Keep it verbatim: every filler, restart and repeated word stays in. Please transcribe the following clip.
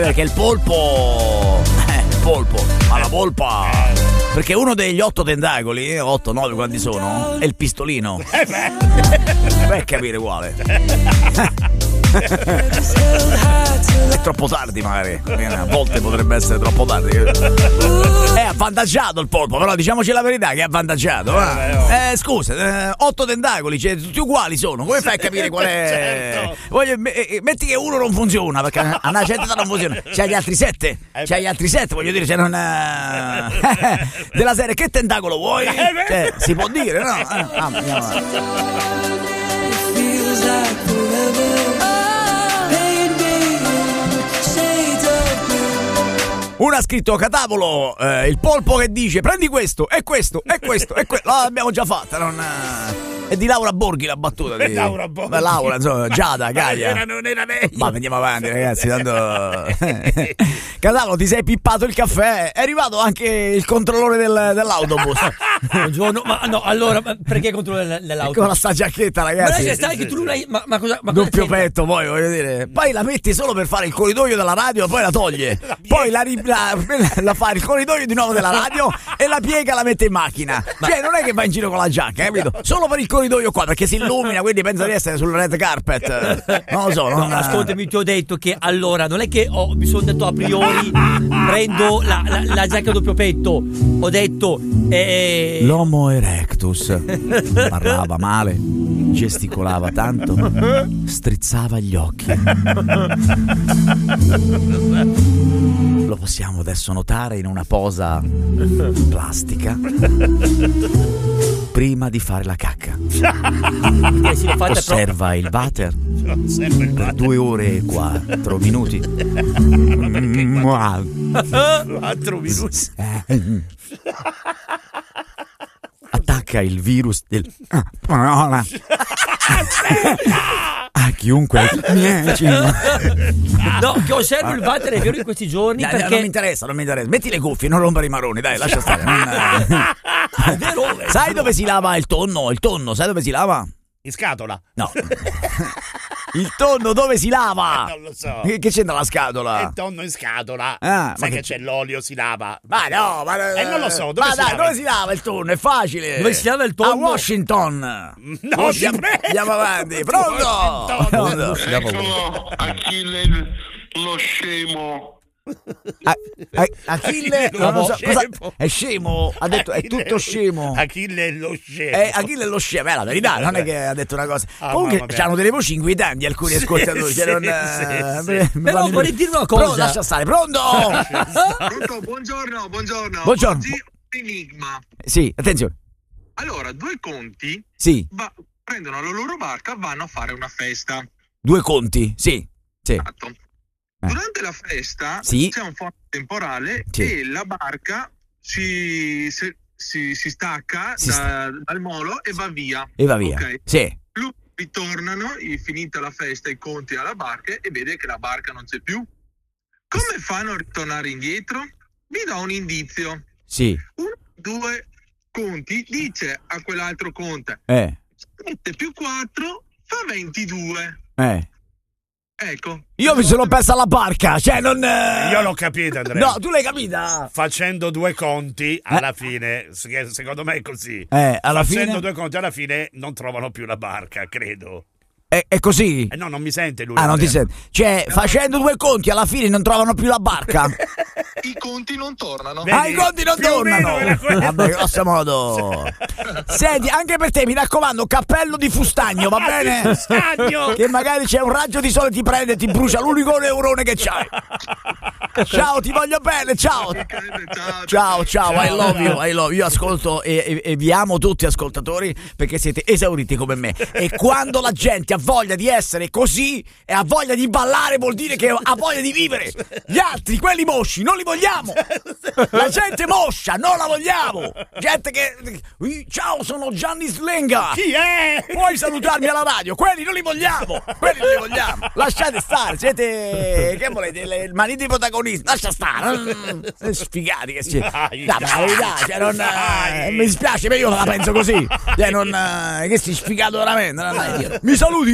perché il polpo eh, il polpo ma la polpa, perché uno degli otto tentacoli, otto nove quanti sono, è il pistolino. Eh beh, vai a capire quale. È troppo tardi magari, a volte potrebbe essere troppo tardi. È avvantaggiato il polpo, però diciamoci la verità che è avvantaggiato. Eh, eh, scusa, eh, otto tentacoli, cioè, tutti uguali sono, come fai a capire qual è? Certo. Voglio, eh, metti che uno non funziona, perché a una certa non funziona, c'hai gli altri sette, c'hai gli altri sette, voglio dire, cioè non eh, della serie che tentacolo vuoi? Cioè, si può dire, no? Eh, ah, andiamo avanti. Uno ha scritto Catavolo, eh, il polpo che dice prendi questo, e questo, e questo, e questo. L'abbiamo già fatta, non... È di Laura Borghi la battuta di... Laura Borghi. Beh, Laura, insomma, Giada, Gaia. Era, non era meglio. Ma andiamo avanti, ragazzi, tanto... Catavolo, ti sei pippato il caffè. È arrivato anche il controllore del, dell'autobus. Buongiorno, ma no, allora, perché controllore dell'autobus? Con la sta giacchetta, ragazzi. Ma stai che tu non hai... Ma, ma cosa... Ma doppio petto, poi, voglio dire. Poi la metti solo per fare il corridoio della radio e poi la toglie. Poi la, la, la fa il corridoio di nuovo della radio e la piega e la mette in macchina. Cioè, non è che va in giro con la giacca, capito? Solo per il corridoio qua, perché si illumina, quindi pensa di essere sul red carpet. Non lo so, non... No, ascoltami, ti ho detto che allora non è che ho, mi sono detto a priori prendo la, la, la giacca a doppio petto. Ho detto eh... l'Homo erectus parlava male, gesticolava tanto, strizzava gli occhi. Lo possiamo adesso notare in una posa plastica prima di fare la cacca. Osserva il water per due ore e quattro minuti. Quattro minuti. Attacca il virus del parola a chiunque mieci. No, che osservo il water è vero in questi giorni, dai, perché non mi interessa, non mi interessa. Metti le cuffie, non rompere i maroni, dai, lascia stare. Non... È vero, sai dove si lava il tonno? Il tonno, sai dove si lava? In scatola? No. Il tonno dove si lava? Eh, non lo so. Che, che c'entra la scatola? Il tonno in scatola. Ah, sai ma che che c'è l'olio, si lava. Ma no, ma eh, non lo so. Dove ma si dai, lava? dove si lava il tonno? È facile. Dove si lava il tonno? A Washington. No, andiamo, andiamo avanti. Pronto? Pronto? Eccolo, Achille lo scemo. A, a, Achille non lo so, cosa, è scemo, ha detto è tutto scemo. Achille è lo scemo. Eh, Achille è lo scemo, è la verità, non è che ha detto una cosa. Ah, comunque hanno delle voci inquietanti alcuni sì, ascoltatori. Sì, cioè non, sì, eh, sì. mi, mi Però vorrei dire una cosa. Pronto, lascia stare, pronto? Pronto, buongiorno, buongiorno. Buongiorno. Oggi enigma. Sì, attenzione. Allora, due conti Sì, va- prendono la loro barca, vanno a fare una festa. due conti, sì, sì. Esatto. Durante la festa Sì. c'è un forte temporale Sì. e la barca si, si, si, si stacca Si da- dal molo e va via. E va via. Ok. Sì. Lui ritornano, i- finita la festa, i conti alla barca e vede che la barca non c'è più. Come fanno a ritornare indietro? Vi do un indizio. Sì. Uno, due conti dice a quell'altro conte Eh. sette più quattro fa ventidue. Eh. Ecco. Io mi sono persa la barca, cioè non eh... Io l'ho capito, Andrea. No, tu l'hai capita? Facendo due conti alla fine, se- secondo me è così. Eh, alla Facendo fine due conti alla fine non trovano più la barca, credo. è, è così. Eh no, non mi sente lui. Ah, non ti Andrea. sento. Cioè, facendo due conti alla fine non trovano più la barca. I conti non tornano. Vedi? Ah, i conti non Più o meno tornano. era quello. Vabbè, grosso modo. Senti, anche per te mi raccomando, cappello di fustagno, va bene? Fustagno. Che magari c'è un raggio di sole, ti prende e ti brucia l'unico neurone che c'hai. Ciao, ti voglio bene, ciao. Ciao, Ciao, ciao, I love you, I love you. Io ascolto e, e- e vi amo tutti ascoltatori perché siete esauriti come me. E quando la gente ha voglia di essere così e ha voglia di ballare vuol dire che ha voglia di vivere. Gli altri, quelli mosci, non li vogliamo. La gente moscia, non la vogliamo. Gente che... Ciao, sono Gianni Slenga. Chi è? Puoi salutarmi alla radio, quelli non li vogliamo. Quelli non li vogliamo. Lasciate stare, siete... Che volete? Le- Il marito di protagonista. Lascia stare. Mm, sfigati che siete. Dai, No, ma la verità, cioè non, eh, mi dispiace, ma io la penso così. Cioè non, eh, che si sfigato veramente. Non- Mi saluti?